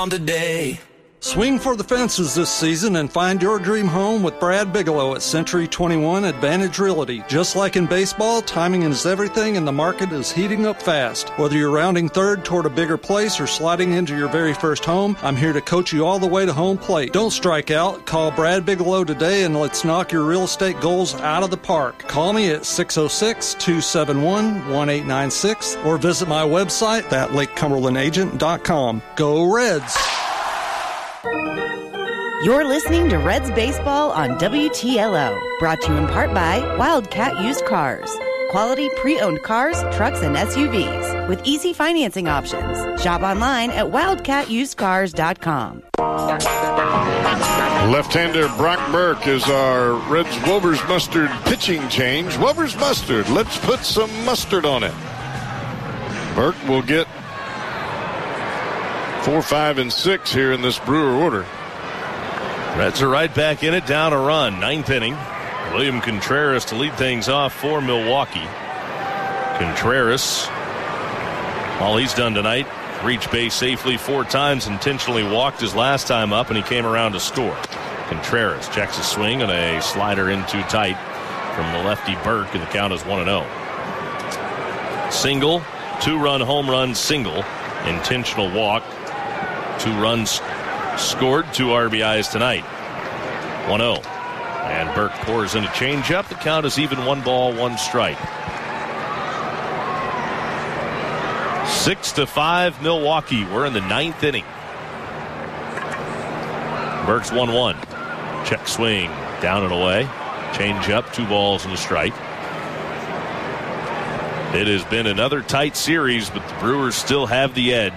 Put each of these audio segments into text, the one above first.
around today. Swing for the fences this season and find your dream home with Brad Bigelow at Century 21 Advantage Realty. Just like in baseball, timing is everything and the market is heating up fast. Whether you're rounding third toward a bigger place or sliding into your very first home, I'm here to coach you all the way to home plate. Don't strike out. Call Brad Bigelow today and let's knock your real estate goals out of the park. Call me at 606-271-1896 or visit my website at LakeCumberlandAgent.com. Go Reds! You're listening to Reds Baseball on WTLO, brought to you in part by Wildcat Used Cars. Quality pre-owned cars, trucks, and SUVs with easy financing options. Shop online at wildcatusedcars.com. Left-hander Brock Burke is our Reds Wover's Mustard pitching change. Wover's Mustard, let's put some mustard on it. Burke will get 4, 5, and 6 here in this Brewer order. Reds are right back in it, down a run. 9th inning. William Contreras to lead things off for Milwaukee. Contreras, all he's done tonight, reached base safely 4 times, intentionally walked his last time up, and he came around to score. Contreras checks a swing and a slider in too tight from the lefty Burke, and the count is 1-0. Single, 2-run home run single, intentional walk, 2 runs scored, 2 RBIs tonight. 1-0. And Burke pours in a changeup. The count is even 1 ball, 1 strike. 6-5 Milwaukee. We're in the 9th inning. Burke's 1-1. Check swing, down and away. Changeup, 2 balls and a strike. It has been another tight series, but the Brewers still have the edge.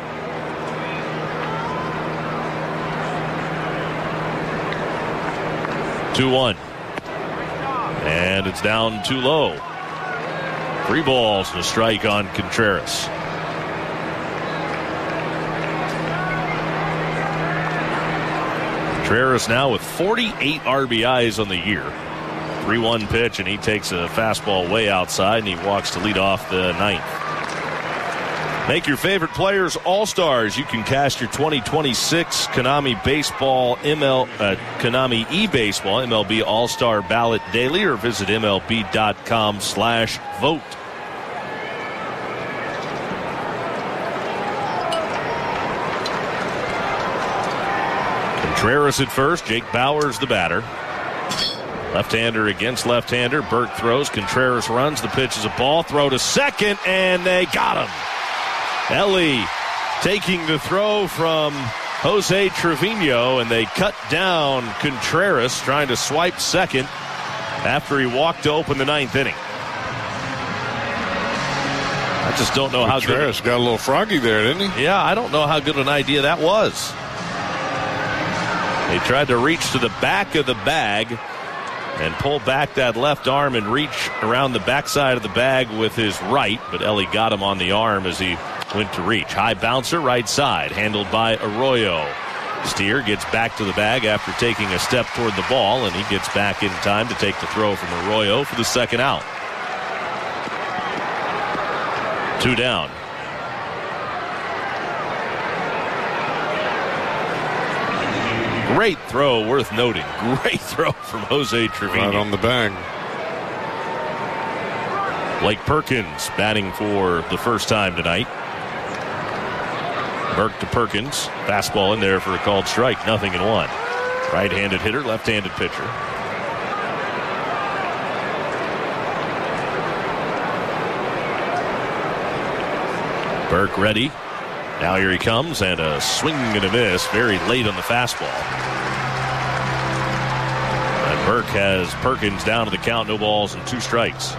2-1. And it's down too low. 3 balls and a strike on Contreras. Contreras now with 48 RBIs on the year. 3-1 pitch, and he takes a fastball way outside, and he walks to lead off the 9th. Make your favorite players all-stars. You can cast your 2026 Konami Baseball Konami eBaseball MLB All-Star Ballot daily, or visit MLB.com/vote. Contreras at first. Jake Bauers the batter. Left-hander against left-hander. Burke throws. Contreras runs. The pitch is a ball. Throw to second, and they got him. Ellie taking the throw from Jose Trevino, and they cut down Contreras trying to swipe second after he walked to open the 9th inning. I just don't know how good. Contreras got a little froggy there, didn't he? Yeah, I don't know how good an idea that was. He tried to reach to the back of the bag and pull back that left arm and reach around the backside of the bag with his right, but Ellie got him on the arm as he went to reach. High bouncer, right side, handled by Arroyo. Steer gets back to the bag after taking a step toward the ball, and he gets back in time to take the throw from Arroyo for the second out. 2 down. Great throw, worth noting. Great throw from Jose Trevino. Right on the bag. Blake Perkins batting for the first time tonight. Burke to Perkins. Fastball in there for a called strike. 0-1. Right-handed hitter, left-handed pitcher. Burke ready. Now here he comes, and a swing and a miss very late on the fastball. And Burke has Perkins down to the count, no balls and 2 strikes.